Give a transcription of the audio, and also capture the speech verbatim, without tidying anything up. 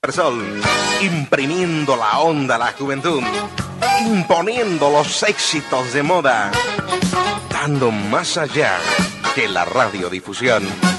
Intersol, imprimiendo la onda a la juventud, imponiendo los éxitos de moda, dando más allá que la radiodifusión.